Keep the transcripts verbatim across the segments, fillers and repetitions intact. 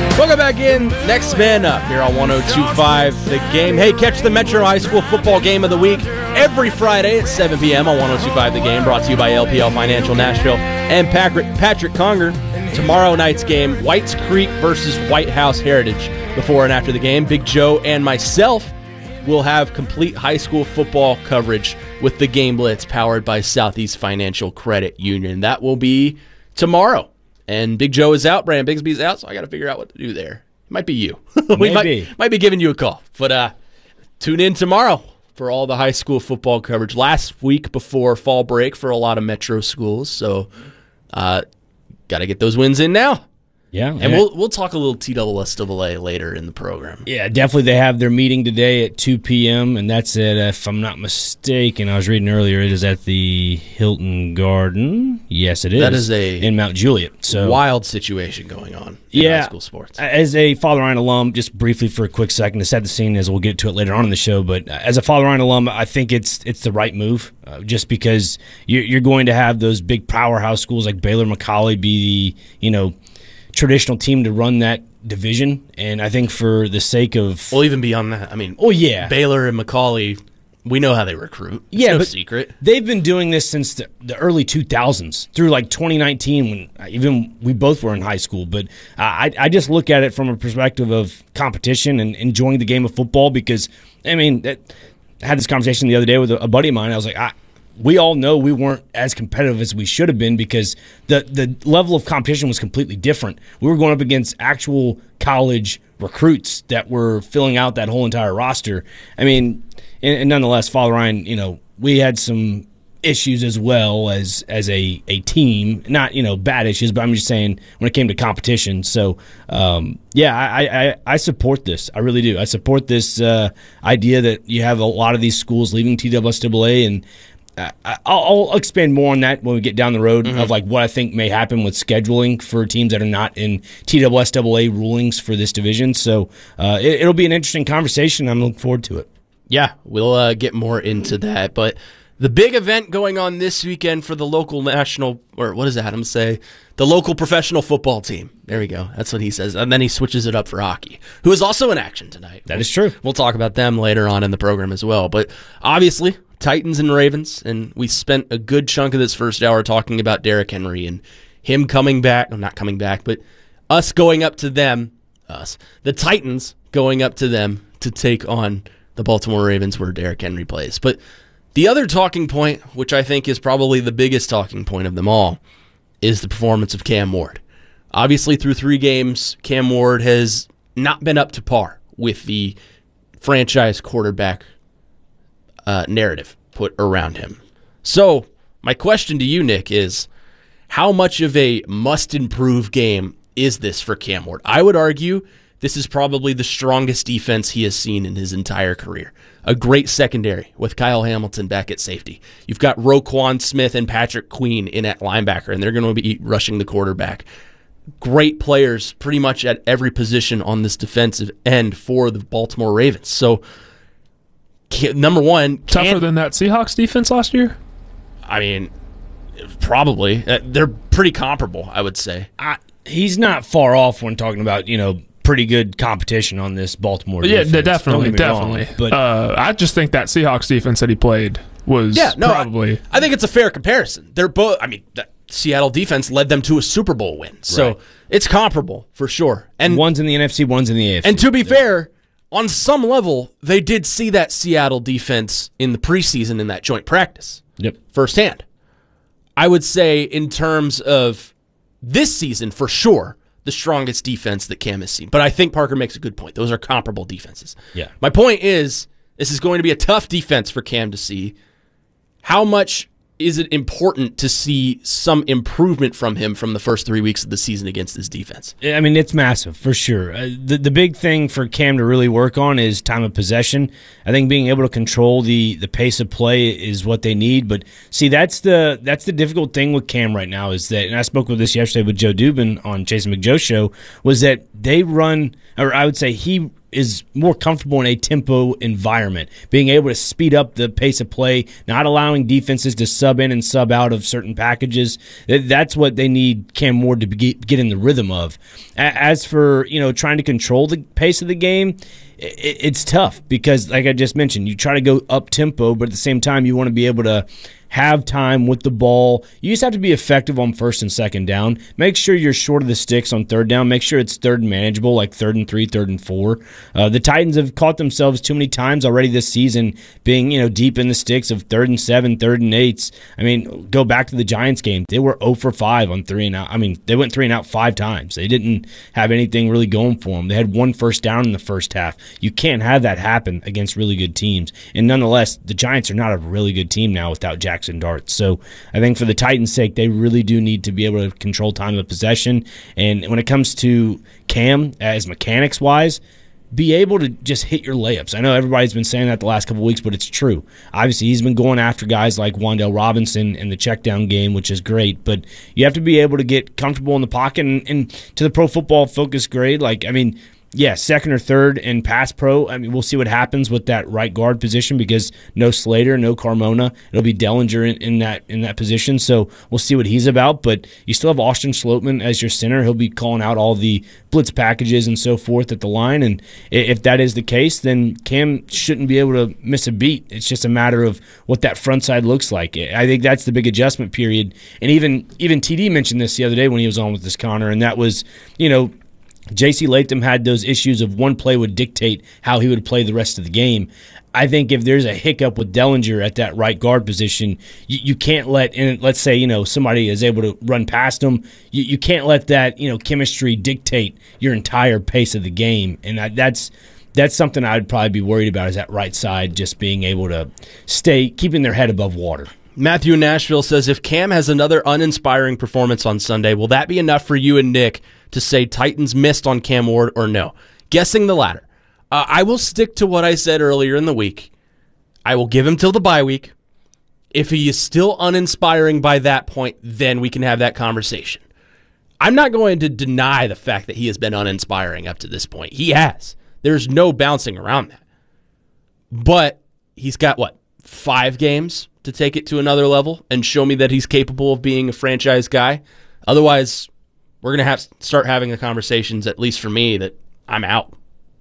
Welcome back in. Next Man Up here on one oh two point five The Game. Hey, catch the Metro High School Football Game of the Week every Friday at seven p.m. on one oh two point five The Game, brought to you by L P L Financial Nashville and Patrick, Patrick Conger. Tomorrow night's game, Whites Creek versus White House Heritage. Before and after the game, Big Joe and myself will have complete high school football coverage with the Game Blitz powered by Southeast Financial Credit Union. That will be tomorrow. And Big Joe is out, Brandon Bigsby's out, so I got to figure out what to do there. It might be you. we Maybe. might, might be giving you a call. But uh, tune in tomorrow for all the high school football coverage. Last week before fall break for a lot of Metro schools, so uh, got to get those wins in now. Yeah, and we'll we'll talk a little T S S A later in the program. Yeah, definitely. They have their meeting today at two p.m., and that's at, if I'm not mistaken, I was reading earlier, it is at the Hilton Garden. Yes, it is. That is a in Mount Juliet. So wild situation going on in yeah, high school sports. As a Father Ryan alum, just briefly for a quick second to set the scene, as we'll get to it later on in the show, but as a Father Ryan alum, I think it's it's the right move, uh, just because you're, you're going to have those big powerhouse schools like Baylor, McCallie be the, you know, traditional team to run that division, and I think for the sake of well, even beyond that, I mean, oh yeah, Baylor and McCallie, we know how they recruit. It's yeah, no but secret. They've been doing this since the, the early two thousands through like twenty nineteen, when even we both were in high school. But I, I just look at it from a perspective of competition and enjoying the game of football, because I mean, that, I had this conversation the other day with a, a buddy of mine. I was like, I. We all know we weren't as competitive as we should have been, because the, the level of competition was completely different. We were going up against actual college recruits that were filling out that whole entire roster. I mean, and, and nonetheless, Father Ryan, you know, we had some issues as well as as a, a team. Not, you know, bad issues, but I'm just saying when it came to competition. So, um, yeah, I, I, I support this. I really do. I support this uh, idea that you have a lot of these schools leaving T S S A, and I'll, I'll expand more on that when we get down the road, mm-hmm. of like what I think may happen with scheduling for teams that are not in T S S A rulings for this division. So uh, it, it'll be an interesting conversation. I'm looking forward to it. Yeah, we'll uh, get more into that. But the big event going on this weekend for the local national, or what does Adam say? The local professional football team. There we go. That's what he says. And then he switches it up for hockey, who is also in action tonight. That is true. We'll talk about them later on in the program as well. But obviously, Titans and Ravens, and we spent a good chunk of this first hour talking about Derrick Henry and him coming back, no, not coming back, but us going up to them, us, the Titans going up to them to take on the Baltimore Ravens where Derrick Henry plays. But the other talking point, which I think is probably the biggest talking point of them all, is the performance of Cam Ward. Obviously, through three games, Cam Ward has not been up to par with the franchise quarterback Uh, narrative put around him. So my question to you, Nick, is how much of a must-improve game is this for Cam Ward? I would argue this is probably the strongest defense he has seen in his entire career. A great secondary with Kyle Hamilton back at safety. You've got Roquan Smith and Patrick Queen in at linebacker, and they're going to be rushing the quarterback. Great players pretty much at every position on this defensive end for the Baltimore Ravens. So number one, tougher than that Seahawks defense last year? I mean, probably. Uh, they're pretty comparable, I would say. I, he's not far off when talking about, you know, pretty good competition on this Baltimore yeah, defense. definitely, definitely. Wrong, but uh, I just think that Seahawks defense that he played was yeah, no, probably... I, I think it's a fair comparison. They're both. I mean, the Seattle defense led them to a Super Bowl win. So right. It's comparable, for sure. And one's in the N F C, one's in the A F C. And to be fair, on some level, they did see that Seattle defense in the preseason in that joint practice. Yep. Firsthand. I would say in terms of this season, for sure, the strongest defense that Cam has seen. But I think Parker makes a good point. Those are comparable defenses. Yeah. My point is, this is going to be a tough defense for Cam to see. How much is it important to see some improvement from him from the first three weeks of the season against this defense? I mean, it's massive, for sure. Uh, the, the big thing for Cam to really work on is time of possession. I think being able to control the, the pace of play is what they need. But, see, that's the that's the difficult thing with Cam right now is that, and I spoke with this yesterday with Joe Dubin on Jason McJoe's show, was that they run, or I would say he is more comfortable in a tempo environment, being able to speed up the pace of play, not allowing defenses to sub in and sub out of certain packages. That's what they need Cam Ward to get in the rhythm of. As for, you know, trying to control the pace of the game, it's tough because, like I just mentioned, you try to go up tempo, but at the same time, you want to be able to have time with the ball. You just have to be effective on first and second down. Make sure you're short of the sticks on third down. Make sure it's third and manageable, like third and three, third and four. Uh, the Titans have caught themselves too many times already this season being, you know, deep in the sticks of third and seven, third and eights. I mean, go back to the Giants game. They were zero for five on three and out. I mean, they went three and out five times. They didn't have anything really going for them. They had one first down in the first half. You can't have that happen against really good teams. And nonetheless, the Giants are not a really good team now without Jackson Dart. So I think for the Titans' sake, they really do need to be able to control time of possession. And when it comes to Cam, as mechanics-wise, be able to just hit your layups. I know everybody's been saying that the last couple of weeks, but it's true. Obviously, he's been going after guys like Wan'Dale Robinson in the checkdown game, which is great. But you have to be able to get comfortable in the pocket. And, and to the Pro Football Focus grade, like, I mean, yeah, second or third in pass pro. I mean, we'll see what happens with that right guard position because no Slater, no Carmona. It'll be Dellinger in, in that in that position. So we'll see what he's about. But you still have Austin Schlottman as your center. He'll be calling out all the blitz packages and so forth at the line. And if that is the case, then Cam shouldn't be able to miss a beat. It's just a matter of what that front side looks like. I think that's the big adjustment period. And even even T D mentioned this the other day when he was on with this, Connor, and that was, you know, J C Latham had those issues of one play would dictate how he would play the rest of the game. I think if there's a hiccup with Dellinger at that right guard position, you, you can't let, and let's say, you know, somebody is able to run past him, you, you can't let that, you know, chemistry dictate your entire pace of the game. And that, that's that's something I'd probably be worried about is that right side just being able to stay, keeping their head above water. Matthew in Nashville says, if Cam has another uninspiring performance on Sunday, will that be enough for you and Nick to say Titans missed on Cam Ward or no? Guessing the latter. Uh, I will stick to what I said earlier in the week. I will give him till the bye week. If he is still uninspiring by that point, then we can have that conversation. I'm not going to deny the fact that he has been uninspiring up to this point. He has. There's no bouncing around that. But he's got, what, five games to take it to another level and show me that he's capable of being a franchise guy? Otherwise, we're going to have to start having the conversations, at least for me, that I'm out.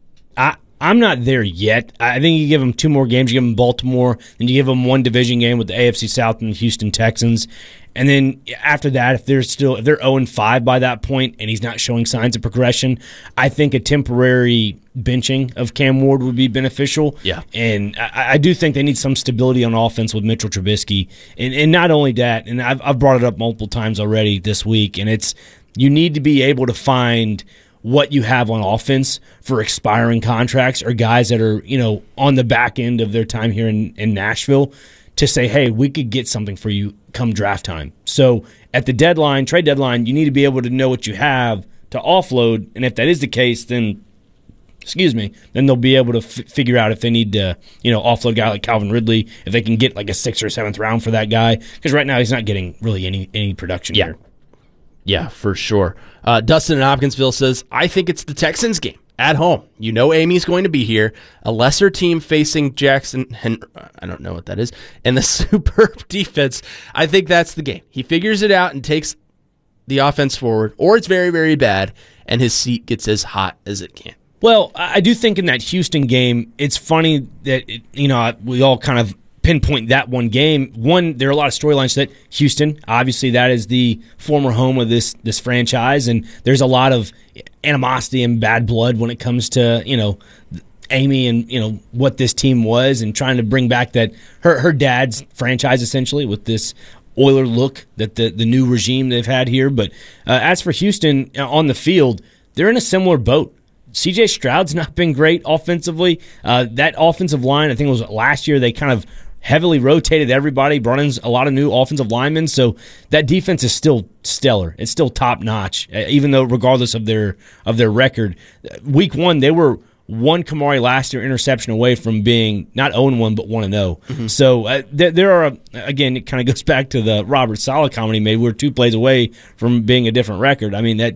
I, I'm not there yet. I think you give him two more games. You give him Baltimore, then you give him one division game with the A F C South and the Houston Texans. And then after that, if they're still if they're oh and five by that point and he's not showing signs of progression, I think a temporary benching of Cam Ward would be beneficial. Yeah. And I, I do think they need some stability on offense with Mitchell Trubisky. And, and not only that, and I've, I've brought it up multiple times already this week, and it's you need to be able to find what you have on offense for expiring contracts or guys that are, you know, on the back end of their time here in, in Nashville to say, hey, we could get something for you come draft time. So at the deadline, trade deadline, you need to be able to know what you have to offload. And if that is the case, then, excuse me, then they'll be able to f- figure out if they need to, you know, offload a guy like Calvin Ridley, if they can get like a sixth or seventh round for that guy. Because right now he's not getting really any, any production Yeah. here. Yeah, for sure. Uh, Dustin in Hopkinsville says, I think it's the Texans game at home. You know Amy's going to be here. A lesser team facing Jackson, and I don't know what that is, and the superb defense. I think that's the game. He figures it out and takes the offense forward, or it's very, very bad, and his seat gets as hot as it can. Well, I do think in that Houston game, it's funny that, it, you know, we all kind of pinpoint that one game. One, there are a lot of storylines that Houston, obviously that is the former home of this this franchise, and there's a lot of animosity and bad blood when it comes to, you know, Amy and, you know, what this team was and trying to bring back that her her dad's franchise essentially with this Oiler look that the, the new regime they've had here. But uh, as for Houston on the field, they're in a similar boat. C J Stroud's not been great offensively. Uh, that offensive line, I think it was last year, they kind of heavily rotated everybody, brought in a lot of new offensive linemen, so that defense is still stellar. It's still top notch, even though regardless of their of their record. Week one, they were one Kamari last year interception away from being not oh and one but one and oh. Mm-hmm. So uh, there, there are, again, it kind of goes back to the Robert Saleh comment he made. We're two plays away from being a different record. I mean, that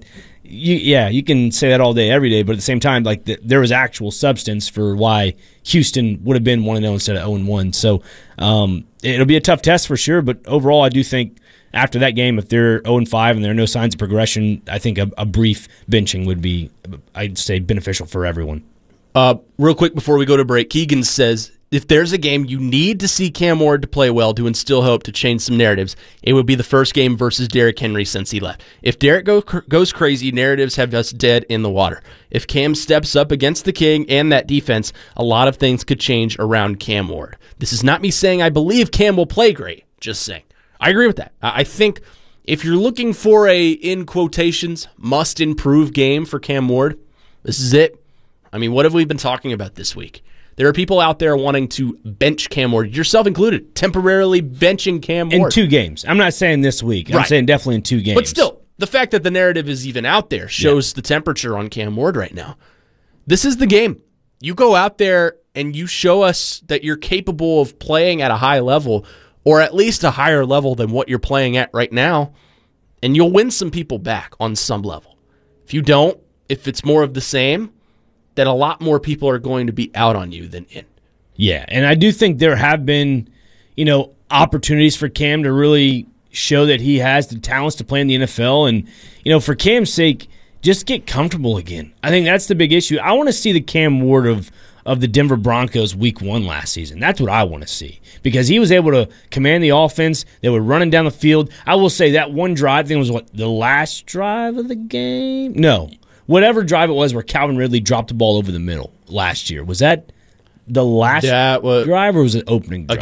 you, yeah, you can say that all day, every day, but at the same time, like the, there was actual substance for why Houston would have been one and zero instead of zero and one. So um, it'll be a tough test for sure. But overall, I do think after that game, if they're zero and five and there are no signs of progression, I think a, a brief benching would be, I'd say, beneficial for everyone. Uh, real quick before we go to break, Keegan says, if there's a game you need to see Cam Ward to play well to instill hope to change some narratives, it would be the first game versus Derrick Henry since he left. If Derrick go, goes crazy, narratives have us dead in the water. If Cam steps up against the King and that defense, a lot of things could change around Cam Ward. This is not me saying I believe Cam will play great, just saying. I agree with that. I think if you're looking for a, in quotations, must-improve game for Cam Ward, this is it. I mean, what have we been talking about this week? There are people out there wanting to bench Cam Ward, yourself included, temporarily benching Cam Ward. In two games. I'm not saying this week. I'm right. saying definitely in two games. But still, the fact that the narrative is even out there shows yeah. the temperature on Cam Ward right now. This is the game. You go out there and you show us that you're capable of playing at a high level, or at least a higher level than what you're playing at right now, and you'll win some people back on some level. If you don't, if it's more of the same, that a lot more people are going to be out on you than in. Yeah, and I do think there have been, you know, opportunities for Cam to really show that he has the talents to play in the N F L. And, you know, for Cam's sake, just get comfortable again. I think that's the big issue. I want to see the Cam Ward of, of the Denver Broncos week one last season. That's what I want to see because he was able to command the offense. They were running down the field. I will say that one drive, I think it was what, the last drive of the game? No. Whatever drive it was where Calvin Ridley dropped the ball over the middle last year. Was that the last that was, drive or was it opening drive?